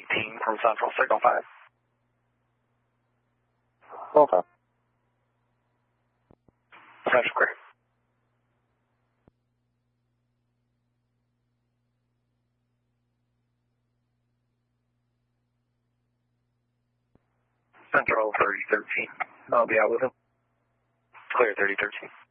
18 from Central, Signal 5. Okay. Central clear. Central 3013. I'll be out with him. Clear 3013.